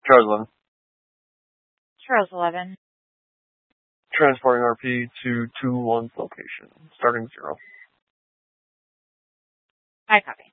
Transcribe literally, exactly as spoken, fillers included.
Charles eleven. Charles eleven. Transporting R P to two one's location. Starting zero. I copy.